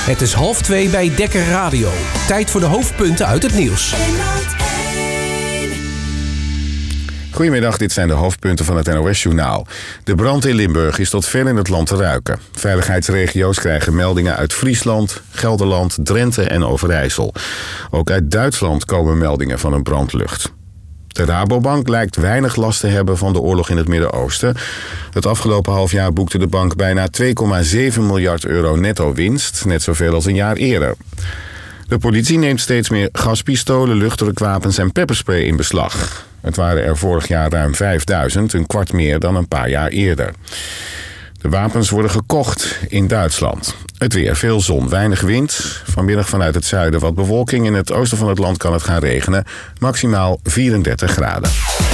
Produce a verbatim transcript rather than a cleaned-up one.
Het is half twee bij Dekker Radio. Tijd voor de hoofdpunten uit het nieuws. Goedemiddag, dit zijn de hoofdpunten van het N O S-journaal. De brand in Limburg is tot ver in het land te ruiken. Veiligheidsregio's krijgen meldingen uit Friesland, Gelderland, Drenthe en Overijssel. Ook uit Duitsland komen meldingen van een brandlucht. De Rabobank lijkt weinig last te hebben van de oorlog in het Midden-Oosten. Het afgelopen half jaar boekte de bank bijna twee komma zeven miljard euro netto winst, net zoveel als een jaar eerder. De politie neemt steeds meer gaspistolen, luchtdrukwapens en pepperspray in beslag. Het waren er vorig jaar ruim vijfduizend, een kwart meer dan een paar jaar eerder. De wapens worden gekocht in Duitsland. Het weer, veel zon, weinig wind. Vanmiddag vanuit het zuiden wat bewolking. In het oosten van het land kan het gaan regenen. Maximaal vierendertig graden.